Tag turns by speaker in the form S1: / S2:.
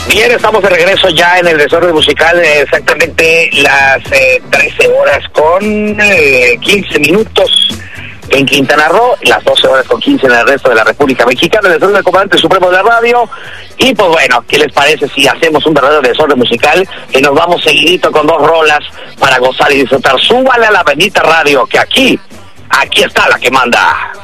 S1: Bien, estamos de regreso ya en el desorden musical, exactamente las 13 horas con 15 minutos en Quintana Roo, las 12 horas con 15 en el resto de la República Mexicana. El desorden del comandante supremo de la radio. Y pues bueno, ¿qué les parece si hacemos un verdadero desorden musical? Que nos vamos seguidito con 2 rolas para gozar y disfrutar. Súbale a la bendita radio, que aquí está la que manda.